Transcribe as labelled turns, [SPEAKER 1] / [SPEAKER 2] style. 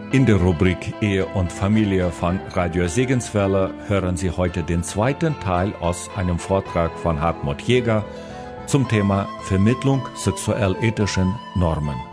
[SPEAKER 1] In der Rubrik Ehe und Familie von Radio Segenswelle hören Sie heute den zweiten Teil aus einem Vortrag von Hartmut Jäger zum Thema Vermittlung sexuell-ethischen Normen.